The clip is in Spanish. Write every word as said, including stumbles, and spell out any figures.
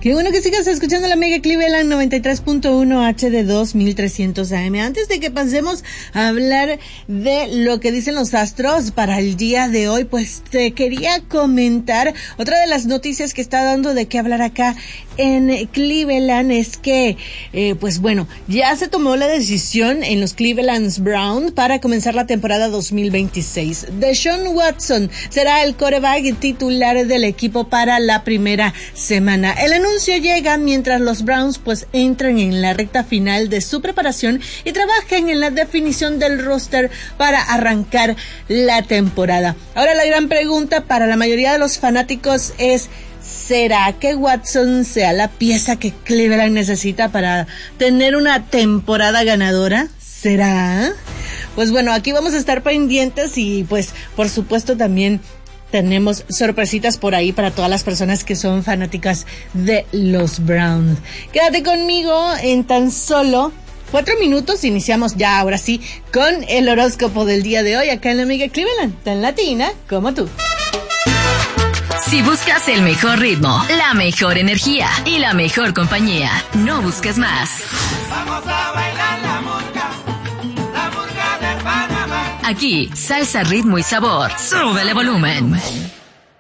Qué bueno que sigas escuchando la Mega Cleveland noventa y tres punto uno H D dos mil trescientos A M. Antes de que pasemos a hablar de lo que dicen los astros para el día de hoy, pues te quería comentar otra de las noticias que está dando de qué hablar acá en Cleveland. Es que, eh, pues bueno, ya se tomó la decisión en los Cleveland Browns para comenzar la temporada dos mil veintiséis. Deshaun Watson será el quarterback titular del equipo para la primera semana. El anuncio llega mientras los Browns pues entran en la recta final de su preparación y trabajan en la definición del roster para arrancar la temporada. Ahora la gran pregunta para la mayoría de los fanáticos es: ¿será que Watson sea la pieza que Cleveland necesita para tener una temporada ganadora? ¿Será? Pues bueno, aquí vamos a estar pendientes y pues por supuesto también tenemos sorpresitas por ahí para todas las personas que son fanáticas de los Browns. Quédate conmigo en tan solo cuatro minutos. Iniciamos ya ahora sí con el horóscopo del día de hoy acá en la Mega Cleveland, tan latina como tú. Si buscas el mejor ritmo, la mejor energía y la mejor compañía, no busques más. Vamos a bailar la murga, la murga del Panamá. Aquí, salsa, ritmo y sabor. Súbele volumen.